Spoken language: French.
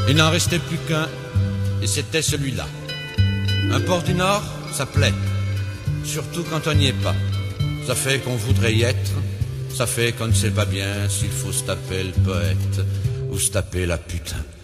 Il n'en restait plus qu'un, et c'était celui-là. Un port du Nord, ça plaît, surtout quand on n'y est pas. Ça fait qu'on voudrait y être, ça fait qu'on ne sait pas bien s'il faut se taper le poète ou se taper la putain.